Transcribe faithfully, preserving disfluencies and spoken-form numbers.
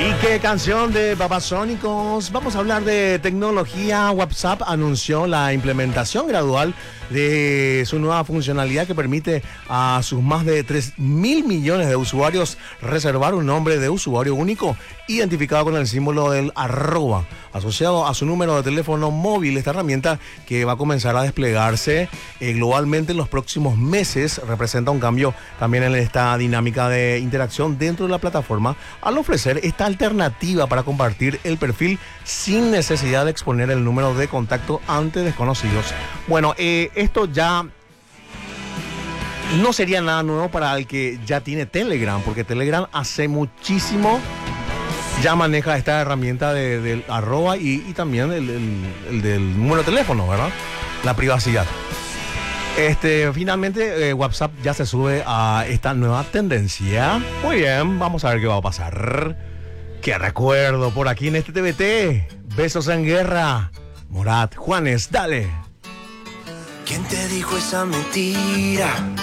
¿Y qué canción de Babasónicos? Vamos a hablar de tecnología. WhatsApp anunció la implementación gradual de su nueva funcionalidad que permite a sus más de tres mil millones de usuarios reservar un nombre de usuario único identificado con el símbolo del arroba asociado a su número de teléfono móvil. Esta herramienta, que va a comenzar a desplegarse eh, globalmente en los próximos meses, representa un cambio también en esta dinámica de interacción dentro de la plataforma al ofrecer esta alternativa para compartir el perfil sin necesidad de exponer el número de contacto ante desconocidos. Bueno, eh, esto ya no sería nada nuevo para el que ya tiene Telegram, porque Telegram hace muchísimo ya maneja esta herramienta de, del arroba y, y también el, el, el del número de teléfono, ¿verdad? La privacidad. Este, finalmente eh, WhatsApp ya se sube a esta nueva tendencia. Muy bien, vamos a ver qué va a pasar. Qué recuerdo por aquí en este T V T. Besos en guerra. Morat, Juanes, dale. ¿Quién te dijo esa mentira?